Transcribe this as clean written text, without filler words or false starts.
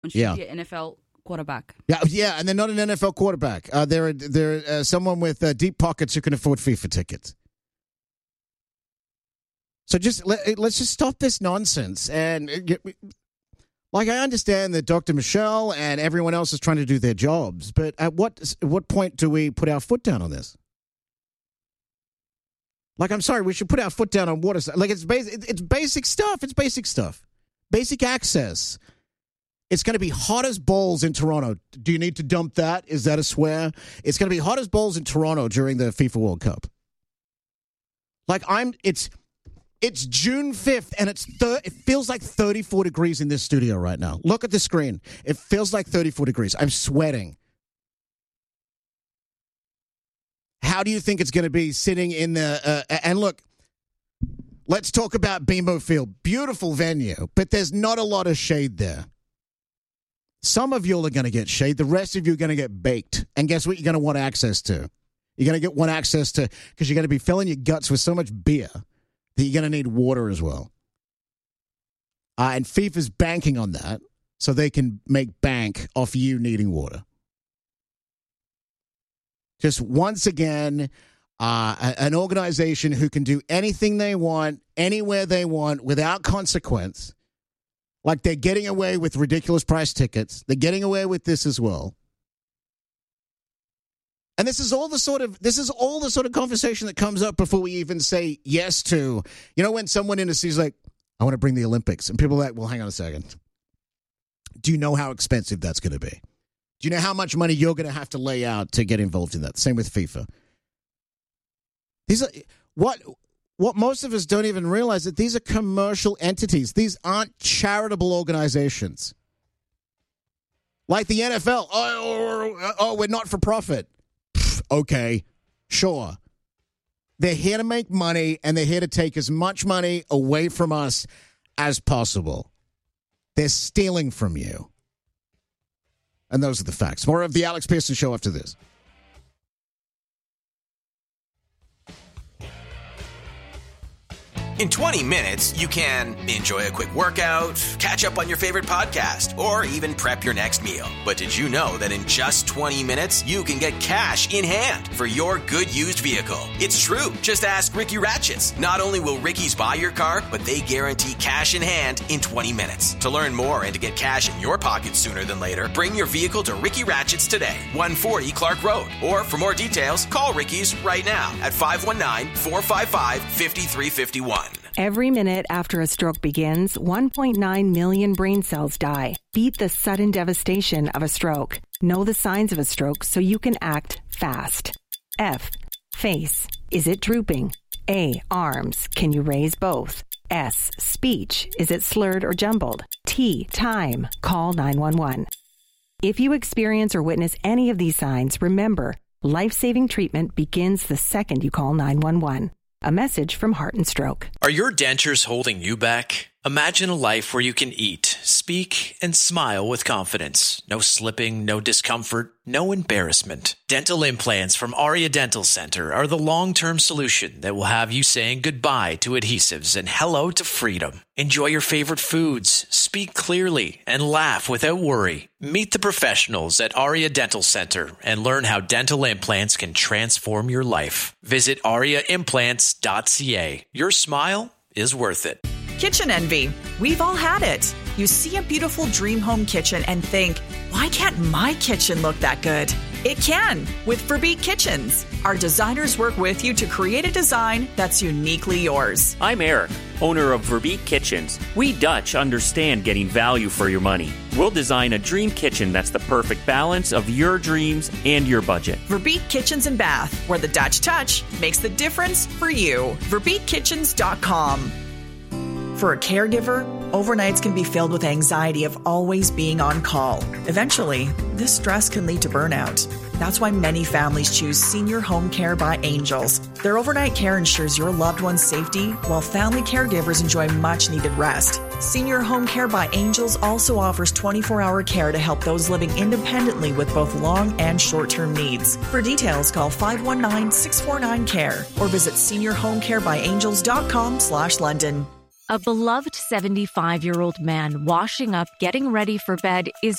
and should be an NFL quarterback. Yeah, and they're not an NFL quarterback. They're someone with deep pockets who can afford FIFA tickets. So let's just stop this nonsense. And I understand that Dr. Michelle and everyone else is trying to do their jobs, but at what point do we put our foot down on this? I'm sorry, we should put our foot down on water. It's basic stuff. It's basic stuff. Basic access. It's going to be hot as balls in Toronto. Do you need to dump that? Is that a swear? It's going to be hot as balls in Toronto during the FIFA World Cup. It's June 5th, and it feels like 34 degrees in this studio right now. Look at the screen. It feels like 34 degrees. I'm sweating. How do you think it's going to be sitting in the... and look, let's talk about BMO Field. Beautiful venue, but there's not a lot of shade there. Some of you are going to get shade. The rest of you are going to get baked. And guess what you're going to want access to? You're going to want access to... Because you're going to be filling your guts with so much beer that you're going to need water as well. And FIFA's banking on that so they can make bank off you needing water. Just once again, an organization who can do anything they want, anywhere they want, without consequence. Like they're getting away with ridiculous price tickets. They're getting away with this as well. And this is all the sort of conversation that comes up before we even say yes to, when someone in a sea's like, I want to bring the Olympics. And people are like, well, hang on a second. Do you know how expensive that's going to be? Do you know how much money you're going to have to lay out to get involved in that? Same with FIFA. These are what most of us don't even realize, that these are commercial entities. These aren't charitable organizations. Like the NFL. Oh, we're not for profit. Okay, sure. They're here to make money, and they're here to take as much money away from us as possible. They're stealing from you. And those are the facts. More of the Alex Pearson Show after this. In 20 minutes, you can enjoy a quick workout, catch up on your favorite podcast, or even prep your next meal. But did you know that in just 20 minutes, you can get cash in hand for your good used vehicle? It's true. Just ask Ricky Ratchets. Not only will Ricky's buy your car, but they guarantee cash in hand in 20 minutes. To learn more and to get cash in your pocket sooner than later, bring your vehicle to Ricky Ratchets today, 140 Clark Road. Or for more details, call Ricky's right now at 519-455-5351. Every minute after a stroke begins, 1.9 million brain cells die. Beat the sudden devastation of a stroke. Know the signs of a stroke so you can act fast. F. Face. Is it drooping? A. Arms. Can you raise both? S. Speech. Is it slurred or jumbled? T. Time. Call 911. If you experience or witness any of these signs, remember, life-saving treatment begins the second you call 911. A message from Heart and Stroke. Are your dentures holding you back? Imagine a life where you can eat, speak, and smile with confidence. No slipping, no discomfort, no embarrassment. Dental implants from Aria Dental Center are the long-term solution that will have you saying goodbye to adhesives and hello to freedom. Enjoy your favorite foods, speak clearly, and laugh without worry. Meet the professionals at Aria Dental Center and learn how dental implants can transform your life. Visit ariaimplants.ca. Your smile is worth it. Kitchen envy. We've all had it. You see a beautiful dream home kitchen and think, why can't my kitchen look that good? It can with Verbeek Kitchens. Our designers work with you to create a design that's uniquely yours. I'm Eric, owner of Verbeek Kitchens. We Dutch understand getting value for your money. We'll design a dream kitchen that's the perfect balance of your dreams and your budget. Verbeek Kitchens and Bath, where the Dutch touch makes the difference for you. VerbeekKitchens.com. For a caregiver, overnights can be filled with anxiety of always being on call. Eventually, this stress can lead to burnout. That's why many families choose Senior Home Care by Angels. Their overnight care ensures your loved one's safety, while family caregivers enjoy much-needed rest. Senior Home Care by Angels also offers 24-hour care to help those living independently with both long and short-term needs. For details, call 519-649-CARE or visit seniorhomecarebyangels.com/London. A beloved 75-year-old man washing up, getting ready for bed is